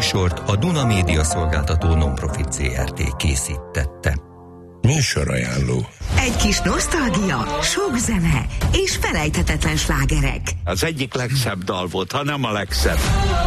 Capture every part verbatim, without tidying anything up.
műsort a Duna Média Szolgáltató Nonprofit zé er té készítette. Műsorajánló. Egy kis nosztalgia, sok zene és felejthetetlen slágerek. Az egyik legszebb dal volt, ha nem a legszebb.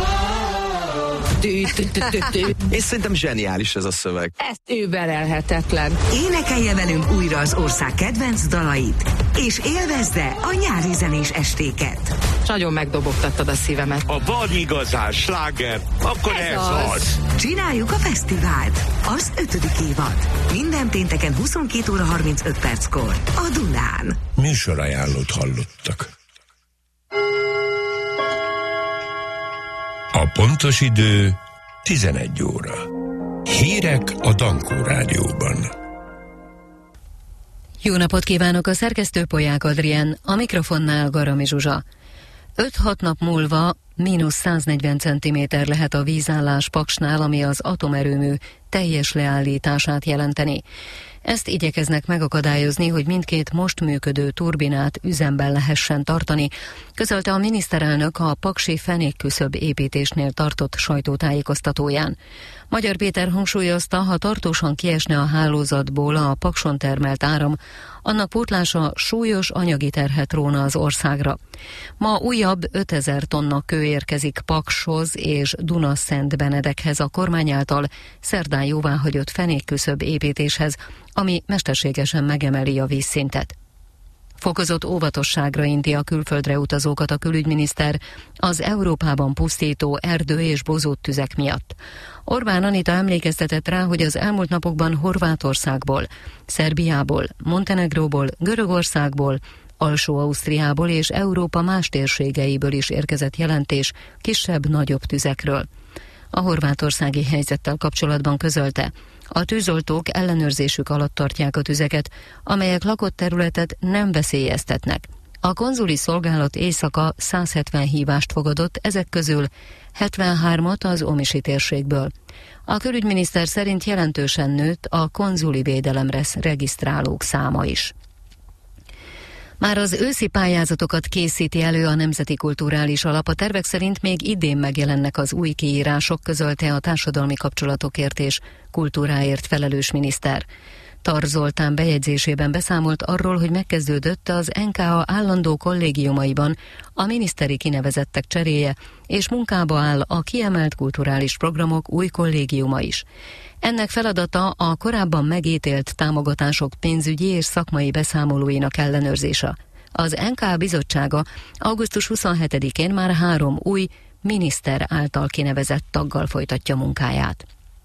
És szerintem zseniális ez a szöveg. Ez überelhetetlen. Énekelje velünk újra az ország kedvenc dalait, és élvezze a nyári zenés estéket. Nagyon megdobogtattad a szívemet. Ha van igazán sláger, akkor ez, ez az. az. Csináljuk a fesztivált, az ötödik évad. Minden pénteken huszonkét óra harmincöt perckor a Dunán. Műsorajánlót hallottak. A pontos idő tizenegy óra. Hírek a Dankó Rádióban. Jó napot kívánok, a szerkesztő Polyák Adrien, a mikrofonnál Garami Zsuzsa. öt-hat nap múlva mínusz száznegyven centiméter lehet a vízállás Paksnál, ami az atomerőmű teljes leállítását jelenteni. Ezt igyekeznek megakadályozni, hogy mindkét most működő turbinát üzemben lehessen tartani, közölte a miniszterelnök a paksi fenékküszöb építésnél tartott sajtótájékoztatóján. Magyar Péter hangsúlyozta, ha tartósan kiesne a hálózatból a Pakson termelt áram, annak pótlása súlyos anyagi terhet róna az országra. Ma újabb ötezer tonna kő érkezik Pakshoz és Duna-Szent-Benedekhez a kormány által szerdán jóváhagyott fenékküszöb építéshez, ami mesterségesen megemeli a vízszintet. Fokozott óvatosságra inti a külföldre utazókat a külügyminiszter az Európában pusztító erdő- és bozóttüzek miatt. Orbán Anita emlékeztetett rá, hogy az elmúlt napokban Horvátországból, Szerbiából, Montenegróból, Görögországból, Alsó-Ausztriából és Európa más térségeiből is érkezett jelentés kisebb-nagyobb tüzekről. A horvátországi helyzettel kapcsolatban közölte, a tűzoltók ellenőrzésük alatt tartják a tüzeket, amelyek lakott területet nem veszélyeztetnek. A konzuli szolgálat éjszaka száz hetven hívást fogadott, ezek közül hetvenhármat az omisi térségből. A külügyminiszter szerint jelentősen nőtt a konzuli védelemre regisztrálók száma is. Már az őszi pályázatokat készíti elő a Nemzeti Kulturális Alap, a tervek szerint még idén megjelennek az új kiírások, közölte a társadalmi kapcsolatokért és kultúráért felelős miniszter. Tar Zoltán bejegyzésében beszámolt arról, hogy megkezdődött az en ká á állandó kollégiumaiban a miniszteri kinevezettek cseréje, és munkába áll a kiemelt kulturális programok új kollégiuma is. Ennek feladata a korábban megítélt támogatások pénzügyi és szakmai beszámolóinak ellenőrzése. Az en ká á bizottsága augusztus huszonhetedikén már három új miniszter által kinevezett taggal folytatja munkáját.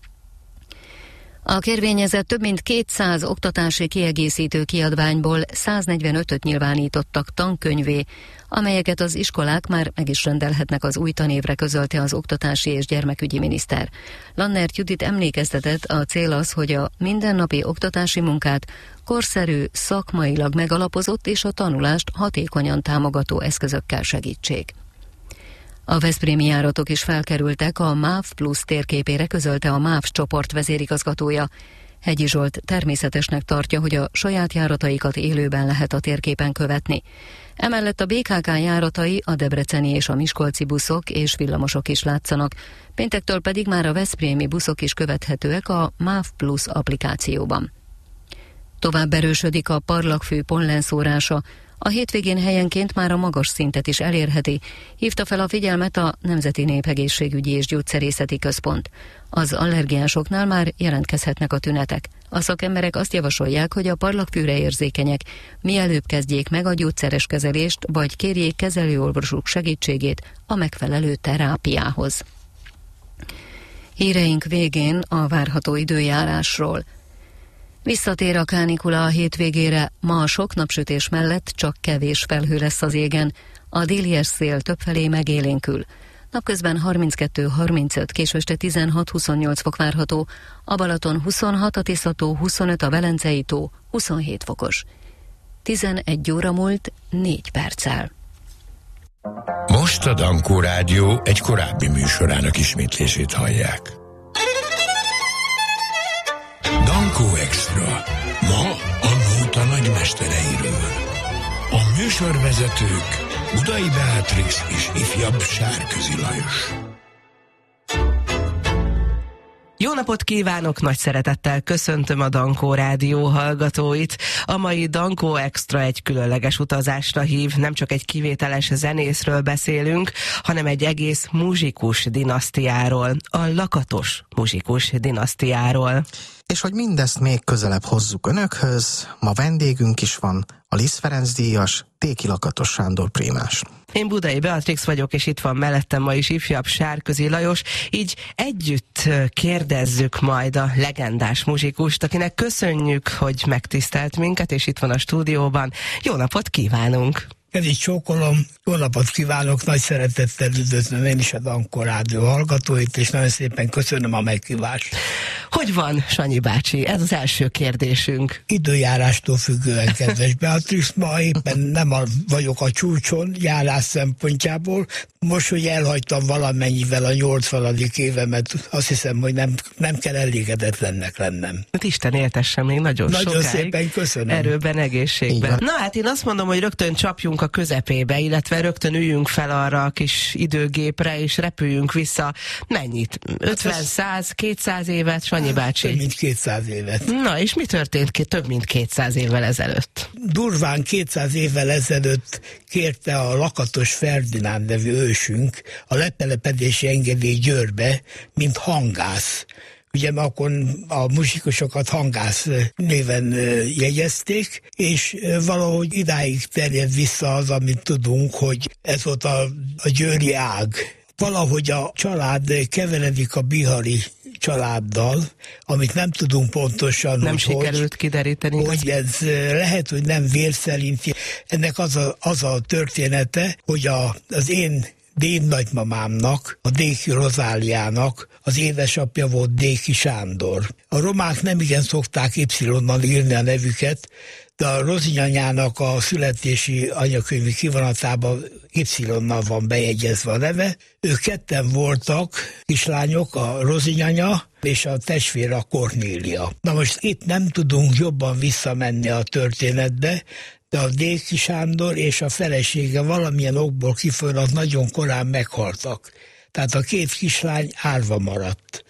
A kérvényezett több mint kétszáz oktatási kiegészítő kiadványból száznegyvenötöt nyilvánítottak tankönyvé, amelyeket az iskolák már meg is rendelhetnek az új tanévre, közölte az oktatási és gyermekügyi miniszter. Lannert Judit emlékeztetett, a cél az, hogy a mindennapi oktatási munkát korszerű, szakmailag megalapozott és a tanulást hatékonyan támogató eszközökkel segítsék. A veszprémi járatok is felkerültek a MÁV Plus térképére, közölte a MÁV csoport vezérigazgatója. Hegyi Zsolt természetesnek tartja, hogy a saját járataikat élőben lehet a térképen követni. Emellett a bé ká ká járatai, a debreceni és a miskolci buszok és villamosok is látszanak, péntektől pedig már a veszprémi buszok is követhetőek a MÁV Plus applikációban. Tovább erősödik a parlagfű pollenszórása, a hétvégén helyenként már a magas szintet is elérheti, hívta fel a figyelmet a Nemzeti Népegészségügyi és Gyógyszerészeti Központ. Az allergiásoknál már jelentkezhetnek a tünetek. A szakemberek azt javasolják, hogy a parlagfűre érzékenyek mielőbb kezdjék meg a gyógyszeres kezelést, vagy kérjék kezelőorvosuk segítségét a megfelelő terápiához. Híreink végén a várható időjárásról. Visszatér a kánikula a hétvégére, ma a sok napsütés mellett csak kevés felhő lesz az égen, a délies szél többfelé megélénkül. Napközben harminckettő harmincöt, késő este tizenhat-huszonnyolc fok várható, a Balaton huszonhat, a Tisza-tó huszonöt, a Velencei tó huszonhét fokos. tizenegy óra múlt négy perccel. Most a Dankó Rádió egy korábbi műsorának ismétlését hallják. Dankó Extra. Ma a nóta nagymestereiről. A műsorvezetők Budai Beatrix és ifjabb Sárközi Lajos. napot kívánok, nagy szeretettel köszöntöm a Dankó Rádió hallgatóit. A mai Dankó Extra egy különleges utazásra hív, nem csak egy kivételes zenészről beszélünk, hanem egy egész muzsikus dinasztiáról, a Lakatos muzsikus dinasztiáról. És hogy mindezt még közelebb hozzuk önökhöz, ma vendégünk is van, a Liszt Ferenc díjas Déki Lakatos Sándor prímás. Én Budai Beatrix vagyok, és itt van mellettem ma is ifjabb Sárközi Lajos, így együtt kérdezzük majd a legendás muzsikust, akinek köszönjük, hogy megtisztelt minket, és itt van a stúdióban. Jó napot kívánunk! Kedves csókolom, jó napot kívánok, nagy szeretettel üdvözlöm én is a Dankó Rádió hallgatóit, és nagyon szépen köszönöm a meghívást. Hogy van, Sanyi bácsi? Ez az első kérdésünk. Időjárástól függően, kedves Beatrix, ma éppen nem a, vagyok a csúcson járás szempontjából. Most, hogy elhagytam valamennyivel a nyolcvanadik évemet, azt hiszem, hogy nem, nem kell elégedetlennek lennem. Hát Isten éltesse még nagyon, nagyon sokáig. Nagyon szépen köszönöm. Erőben, egészségben. Na hát én azt mondom, hogy rögtön csapjunk a közepébe, illetve rögtön üljünk fel arra a kis időgépre, és repüljünk vissza. Mennyit? ötven, száz, kétszáz évet, Sanyi bácsi? Több mint kétszáz évet. Na, és mi történt ki több mint kétszáz évvel ezelőtt? Durván kétszáz évvel ezelőtt kérte a Lakatos Ferdinánd nevű ősünk a letelepedési engedély Győrbe, mint hangász. Ugye akkor a muzsikusokat hangász néven jegyezték, és valahogy idáig terjed vissza az, amit tudunk, hogy ez volt a, a győri ág. Valahogy a család keveredik a bihari családdal, amit nem tudunk pontosan, nem hogy, sikerült kideríteni. Hogy ez lehet, hogy nem vér szerinti. Ennek az a, az a története, hogy a, az én dédnagymamámnak, a Déki Rozáliának az édesapja volt Déki Sándor. A romák nem igen szokták Y-nal írni a nevüket, de a Rozinyanyának a születési anyakönyvi kivonatában Y-nal van bejegyezve a neve. Ők ketten voltak, kislányok, a Rozinyanya és a testvére a Kornélia. Na most itt nem tudunk jobban visszamenni a történetbe, de a Déki Sándor és a felesége valamilyen okból kifolyólag nagyon korán meghaltak. Tehát a két kislány árva maradt.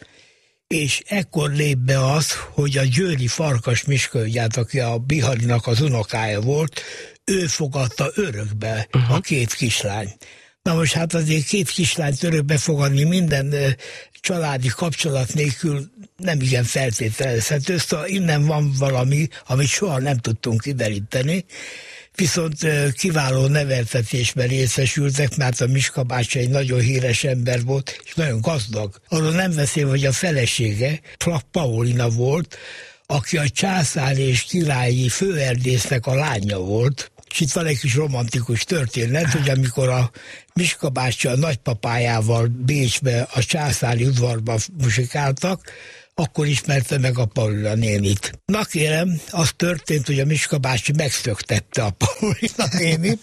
És ekkor lép be az, hogy a győri Farkas Miskölgyát, aki a Biharinak az unokája volt, ő fogadta örökbe uh-huh. a két kislány. Na most hát azért két kislányt örökbe fogadni minden uh, családi kapcsolat nélkül nem igen feltételezhető, szóval innen van valami, amit soha nem tudtunk kideríteni, viszont uh, kiváló neveltetésben részesültek, mert a Miska bácsi egy nagyon híres ember volt, és nagyon gazdag. Arról nem beszél, hogy a felesége, Flak Paulina volt, aki a császár és királyi főerdésznek a lánya volt. És itt van egy kis romantikus történet, hogy amikor a Miska bácsi a nagypapájával Bécsbe a császári udvarba muzsikáltak, akkor ismerte meg a Paulina nénit. Na kérem, az történt, hogy a Miska bácsi megszöktette a Paulina nénit,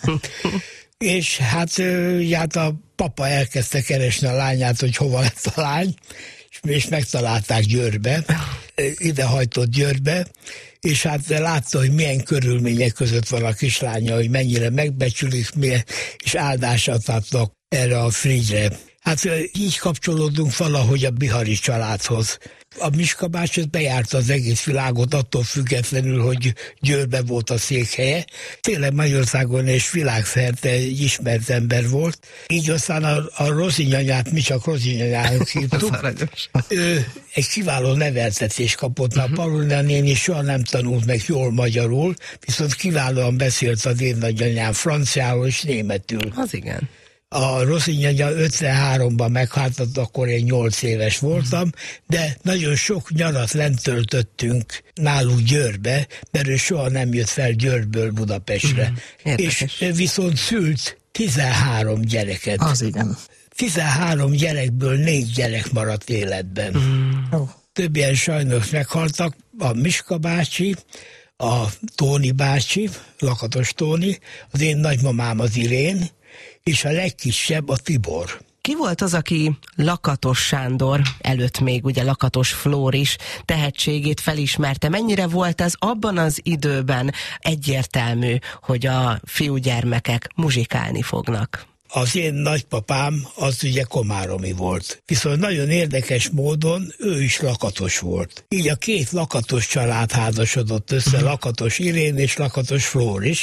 és hát, hát a papa elkezdte keresni a lányát, hogy hova lett a lány, és megtalálták Győrbe, idehajtott Győrbe, és hát látta, hogy milyen körülmények között van a kislánya, hogy mennyire megbecsülik, milyen, és áldását adtak erre a Frigyre. Hát így kapcsolódunk valahogy a bihari családhoz. A Miska bácsi bejárta az egész világot, attól függetlenül, hogy Győrbe volt a székhelye. Tényleg Magyarországon és világszerte egy ismert ember volt. Így aztán a, a Rozinyanyát, mi csak Rozinyanyának hívtuk. Ő egy kiváló neveltetést kapott, mert uh-huh. a Paulina néni soha nem tanult meg jól magyarul, viszont kiválóan beszélt a dédnagyanyám franciául és németül. Az igen. A Rozinyanya ötvenháromban meghalt, akkor én nyolc éves voltam, de nagyon sok nyarat lent töltöttünk náluk Győrbe, mert ő soha nem jött fel Győrből Budapestre. Mm, és viszont szült tizenhárom gyereket. Az igen. tizenhárom gyerekből négy gyerek maradt életben. Mm. Oh. Többien sajnos meghaltak, a Miska bácsi, a Tóni bácsi, Lakatos Tóni, az én nagymamám az Irén, és a legkisebb a Tibor. Ki volt az, aki Lakatos Sándor, előtt még ugye Lakatos Flór is tehetségét felismerte? Mennyire volt ez abban az időben egyértelmű, hogy a fiúgyermekek muzsikálni fognak? Az én nagypapám az ugye komáromi volt. Viszont nagyon érdekes módon ő is Lakatos volt. Így a két Lakatos család házasodott össze, Lakatos Irén és Lakatos Flóris,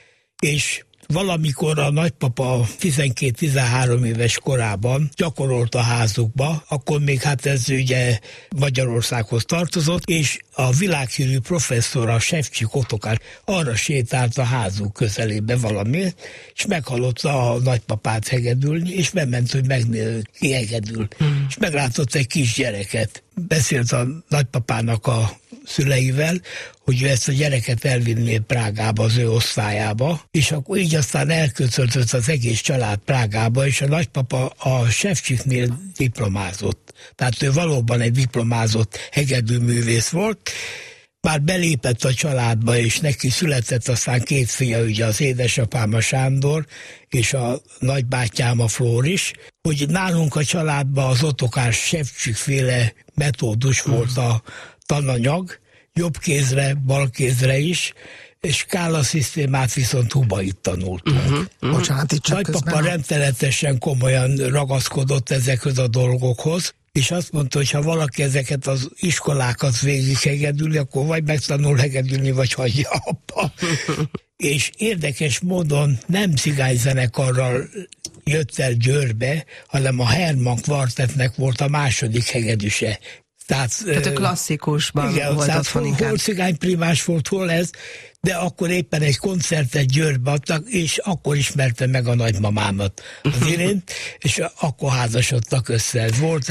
és valamikor a nagypapa tizenkét-tizenhárom éves korában gyakorolt a házukba, akkor még hát ez ugye Magyarországhoz tartozott, és a világhírű professzor, a Sefcsik Ottokár arra sétált a házuk közelébe valami, és meghallotta a nagypapát hegedülni, és bement, hogy megnél ki hegedül. Hmm. És meglátott egy kisgyereket. Beszélt a nagypapának a szüleivel, hogy ő ezt a gyereket elvinné Prágába, az ő osztályába, és akkor így aztán elköszöntött az egész család Prágába, és a nagypapa a Sefcsiknél diplomázott. Tehát ő valóban egy diplomázott hegedűművész volt, már belépett a családba, és neki született aztán két fia, ugye az édesapám a Sándor, és a nagybátyám a Flóris, hogy nálunk a családban az Ottokár Sefcsik féle metódus volt a tananyag, jobb kézre, bal kézre is, és skálaszisztémát viszont Hubait tanultunk. Uh-huh, uh-huh. Bocsánat, itt csak Nagypapa közben... rendszeretesen komolyan ragaszkodott ezekhez a dolgokhoz, és azt mondta, hogy ha valaki ezeket az iskolákat végig hegedüli, akkor vagy megtanul hegedülni, vagy hagyja abba. És érdekes módon nem cigányzenekarral jött el Győrbe, hanem a Hermann Kvartettnek volt a második hegedűse. Tehát, Tehát a klasszikusban igen, volt otthon inkább. Hol cigányprimás volt, hol ez, de akkor éppen egy koncertet Győrbe adtak, és akkor ismerte meg a nagymamámat, az Irént, és akkor házasodtak össze. Ez volt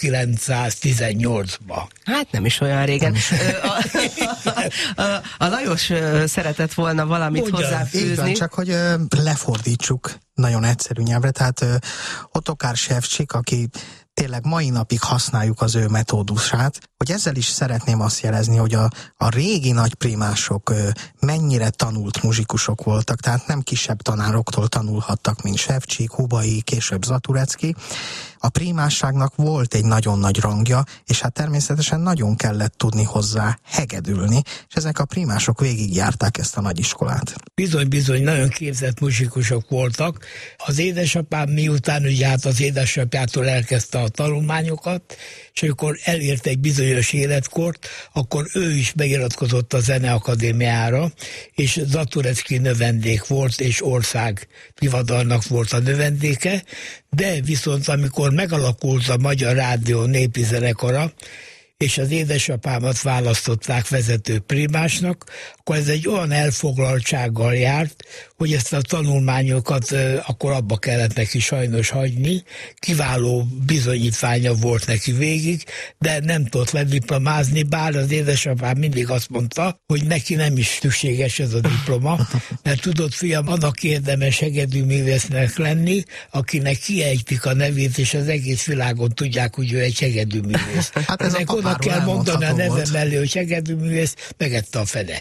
ezerkilencszáztizennyolcban. Hát nem is olyan régen. A, a, a, a Lajos szeretett volna valamit Ugyan. hozzáfűzni. Így van, csak hogy ö, lefordítsuk nagyon egyszerű nyelvre. Tehát ö, Ottokár Sefcsik, aki tényleg mai napig használjuk az ő metódusát, hogy ezzel is szeretném azt jelezni, hogy a, a régi nagyprímások ö, mennyire tanult muzsikusok voltak, tehát nem kisebb tanároktól tanulhattak, mint Sefcsik, Hubai, később Zaturecki. A prímásságnak volt egy nagyon nagy rangja, és hát természetesen nagyon kellett tudni hozzá hegedülni, és ezek a prímások végigjárták ezt a nagyiskolát. Bizony-bizony, nagyon képzett muzsikusok voltak. Az édesapám miután ugye hát az édesapjától elkezdte a tanulmányokat, és amikor elért egy bizonyos életkort, akkor ő is beiratkozott a Zeneakadémiára, és Zaturecki növendék volt, és ország Tivadarnak volt a növendéke, de viszont amikor megalakult a Magyar Rádió népi zenekara, és az édesapámat választották vezető prímásnak, akkor ez egy olyan elfoglaltsággal járt, hogy ezt a tanulmányokat uh, akkor abba kellett neki sajnos hagyni. Kiváló bizonyítványa volt neki végig, de nem tudott lediplomázni, bár az édesapám mindig azt mondta, hogy neki nem is szükséges ez a diploma, mert tudod, fiam, annak érdemes hegedűművésznek lenni, akinek kiejtik a nevét, és az egész világon tudják, hogy ő egy hegedűművész. Hát ez Ennek oda kell mondani a neve mellé, hogy hegedűművész, megette a fene.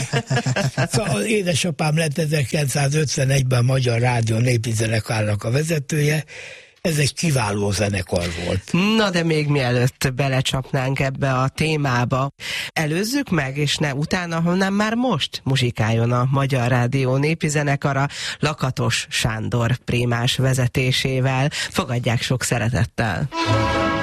Szóval az édesapám lett ezerkilencszázötvenegyben a Magyar Rádió népi zenekarnak a vezetője. Ez egy kiváló zenekar volt. Na de még mielőtt belecsapnánk ebbe a témába, előzzük meg, és ne utána, hanem már most muzsikáljon a Magyar Rádió népi zenekara Lakatos Sándor prímás vezetésével. Fogadják sok szeretettel!